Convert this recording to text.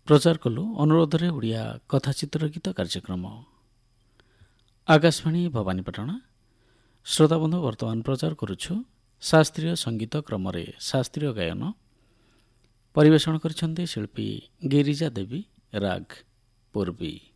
ପ୍ରଚାର କଲୁ ଅନୁରୋଧରେ ଓଡ଼ିଆ କଥାଚିତ୍ର ଗୀତ କାର୍ଯ୍ୟକ୍ରମ। ଆକାଶବାଣୀ ଭବାନୀପାଟଣା। ଶ୍ରୋତାବନ୍ଧୁ, ବର୍ତ୍ତମାନ ପ୍ରଚାର କରୁଛୁ ଶାସ୍ତ୍ରୀୟ ସଙ୍ଗୀତ କ୍ରମରେ ଶାସ୍ତ୍ରୀୟ ଗାୟନ। ପରିବେଷଣ କରିଛନ୍ତି ଶିଳ୍ପୀ ଗିରିଜା ଦେବୀ, ରାଗ ପୂର୍ବୀ।